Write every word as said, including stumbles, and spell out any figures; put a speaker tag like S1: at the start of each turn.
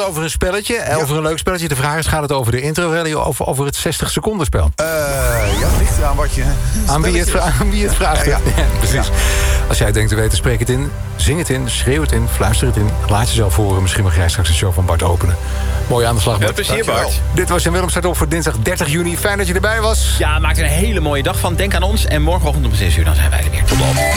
S1: gaat over een spelletje, ja. over een leuk spelletje. De vraag is, gaat het over de intro-rally of over het zestig seconden spel?
S2: Uh, ja, het ligt eraan wat je...
S1: Aan wie, het vra- aan wie het vraagt. Ja, ja. Ja, precies. Ja. Als jij denkt te weten, spreek het in, zing het in, schreeuw het in, fluister het in. Laat jezelf horen, misschien mag jij straks een show van Bart openen. Mooi aan de slag, Bart.
S3: Veel plezier, Bart.
S1: Dit was Jan Willem, staat op voor dinsdag dertig juni. Fijn dat je erbij was.
S3: Ja, maak er een hele mooie dag van. Denk aan ons en morgenochtend om zes uur dan zijn wij er weer. Tot dan.